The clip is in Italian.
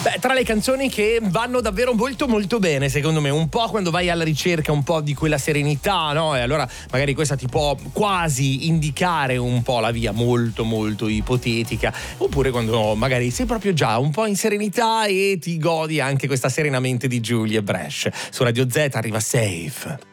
Beh, tra le canzoni che vanno davvero molto molto bene, secondo me, un po' quando vai alla ricerca un po' di quella serenità, no? E allora magari questa ti può quasi indicare un po' la via molto molto ipotetica, oppure quando magari sei proprio già un po' in serenità e ti godi anche questa Serenamente di Giulia Brescia. Su Radio Z arriva Safe.